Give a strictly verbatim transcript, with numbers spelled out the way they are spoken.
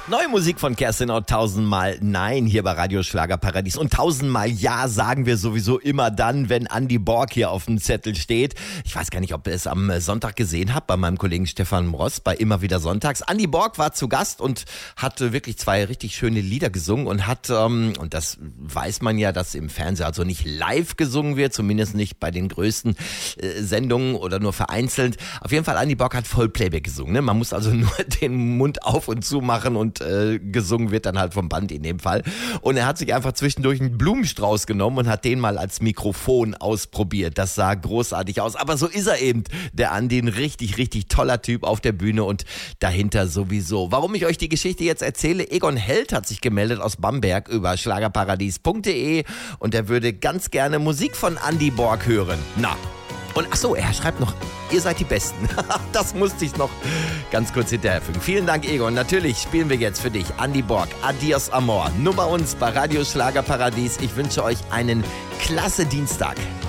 Neue Musik von Kerstin Ott, tausendmal Nein hier bei Radio Schlagerparadies. Und tausendmal Ja sagen wir sowieso immer dann, wenn Andy Borg hier auf dem Zettel steht. Ich weiß gar nicht, ob ihr es am Sonntag gesehen habt, bei meinem Kollegen Stefan Mross, bei Immer wieder Sonntags. Andy Borg war zu Gast und hat wirklich zwei richtig schöne Lieder gesungen und hat, ähm, und das weiß man ja, dass im Fernsehen also nicht live gesungen wird, zumindest nicht bei den größten äh, Sendungen oder nur vereinzelt. Auf jeden Fall, Andy Borg hat Vollplayback gesungen. Ne? Man muss also nur den Mund auf und zu machen und äh, gesungen wird dann halt vom Band in dem Fall. Und er hat sich einfach zwischendurch einen Blumenstrauß genommen und hat den mal als Mikrofon ausprobiert. Das sah großartig aus. Aber so ist er eben, der Andi, ein richtig, richtig toller Typ auf der Bühne und dahinter sowieso. Warum ich euch die Geschichte jetzt erzähle, Egon Held hat sich gemeldet aus Bamberg über schlagerparadies punkt de und er würde ganz gerne Musik von Andy Borg hören. Na, und ach so, er schreibt noch, ihr seid die Besten. Das musste ich noch ganz kurz hinterherfügen. Vielen Dank, Egon. Natürlich spielen wir jetzt für dich Andy Borg, Adios Amor. Nur bei uns bei Radio Schlagerparadies. Ich wünsche euch einen klasse Dienstag.